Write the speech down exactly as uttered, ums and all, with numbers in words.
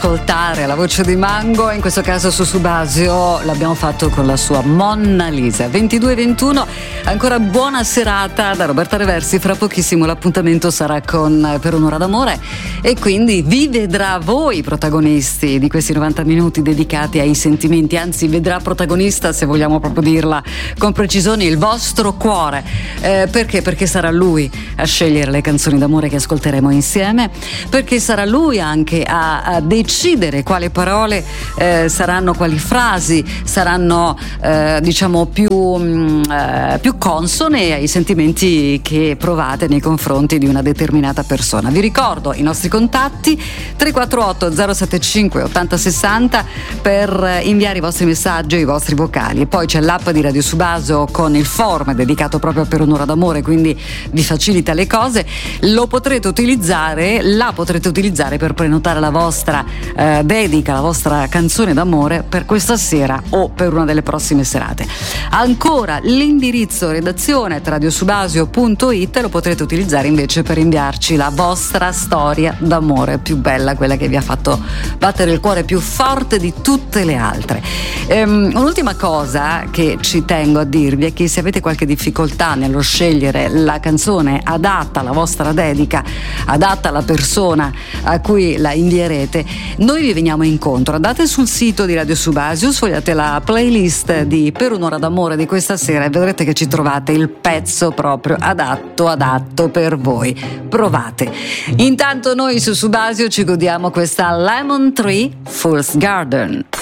ascoltare la voce di Mango, in questo caso su Subasio l'abbiamo fatto con la sua Monna Lisa. ventidue e ventuno, ancora buona serata da Roberta Reversi. Fra pochissimo l'appuntamento sarà con Per un'ora d'amore e quindi vi vedrà voi protagonisti di questi novanta minuti dedicati ai sentimenti, anzi vedrà protagonista, se vogliamo proprio dirla con precisione, il vostro cuore. Eh, perché? Perché sarà lui a scegliere le canzoni d'amore che ascolteremo insieme, perché sarà lui anche a, a decidere quali parole eh, saranno, quali frasi saranno eh, diciamo più, mh, eh, più consone ai sentimenti che provate nei confronti di una determinata persona. Vi ricordo i nostri contatti: tre quattro otto zero sette cinque otto zero sei zero per inviare i vostri messaggi e i vostri vocali, e poi c'è l'app di Radio Subasio con il form dedicato proprio a Per un'ora d'amore, quindi vi facilita le cose. Lo potrete utilizzare, la potrete utilizzare per prenotare la vostra eh, dedica, la vostra canzone d'amore per questa sera o per una delle prossime serate. Ancora l'indirizzo redazione at radiosubasio punto it lo potrete utilizzare invece per inviarci la vostra storia d'amore più bella, quella che vi ha fatto battere il cuore più forte di tutte le altre. Ehm, un'ultima cosa che ci tengo a dirvi è che se avete qualche difficoltà nello scegliere la canzone adatta alla vostra dedica, adatta alla persona a cui la invierete, noi vi veniamo incontro. Andate sul sito di Radio Subasio, sfogliate la playlist di Per un'ora d'amore di questa sera e vedrete che ci trovate il pezzo proprio adatto adatto per voi. Provate. Intanto noi su Subasio ci godiamo questa Lemon Tree Fool's Garden.